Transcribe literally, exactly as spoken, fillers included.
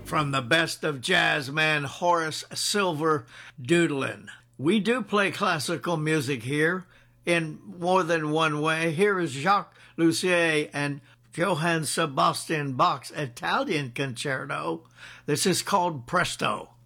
from the best of jazz man Horace Silver doodlin'. We do play classical music here in more than one way. Here is Jacques Lussier and Johann Sebastian Bach's Italian Concerto. This is called Presto.